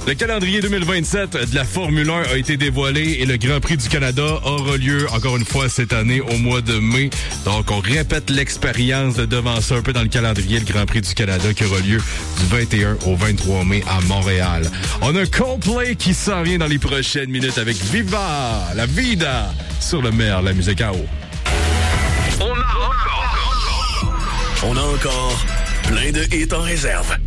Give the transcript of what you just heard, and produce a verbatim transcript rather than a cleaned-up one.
Le calendrier deux mille vingt-sept de la Formule un a été dévoilé et le Grand Prix du Canada aura lieu encore une fois cette année au mois de mai. Donc, on répète l'expérience de devancer un peu dans le calendrier le Grand Prix du Canada qui aura lieu du vingt et un au vingt-trois mai à Montréal. On a Coldplay qui s'en vient dans les prochaines minutes avec Viva la Vida sur le maire de la musique à eau. On a encore, on a encore plein de hits en réserve.